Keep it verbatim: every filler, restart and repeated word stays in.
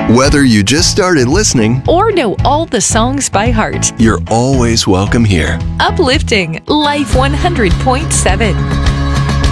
Whether you just started listening or know all the songs by heart. You're always welcome here. Uplifting Life one hundred point seven.